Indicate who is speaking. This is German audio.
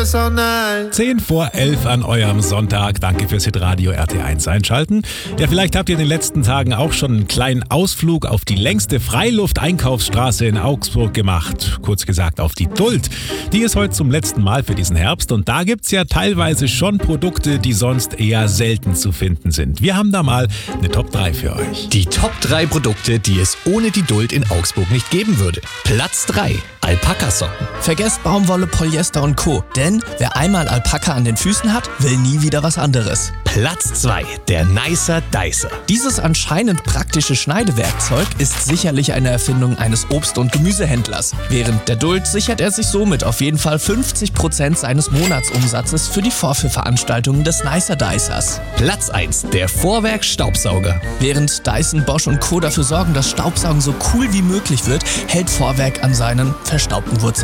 Speaker 1: us all night.
Speaker 2: 10 vor 11 an eurem Sonntag. Danke fürs Hitradio RT1 einschalten. Ja, vielleicht habt ihr in den letzten Tagen auch schon einen kleinen Ausflug auf die längste Freiluft-Einkaufsstraße in Augsburg gemacht. Kurz gesagt auf die Duld. Die ist heute zum letzten Mal für diesen Herbst und da gibt's ja teilweise schon Produkte, die sonst eher selten zu finden sind. Wir haben da mal eine Top 3 für euch.
Speaker 3: Die Top 3 Produkte, die es ohne die Duld in Augsburg nicht geben würde. Platz 3. Alpakasocken.
Speaker 4: Vergesst Baumwolle, Polyester und Co. Denn wer einmal Alpaka an den Füßen hat, will nie wieder was anderes.
Speaker 3: Platz 2. Der Nicer Dicer.
Speaker 4: Dieses anscheinend praktische Schneidewerkzeug ist sicherlich eine Erfindung eines Obst- und Gemüsehändlers. Während der Duld sichert er sich somit auf jeden Fall 50% seines Monatsumsatzes für die Vorführveranstaltungen des Nicer Dicers.
Speaker 3: Platz 1. Der Vorwerk Staubsauger.
Speaker 4: Während Dyson, Bosch und Co. dafür sorgen, dass Staubsaugen so cool wie möglich wird, hält Vorwerk an seinen verstaubten Wurzeln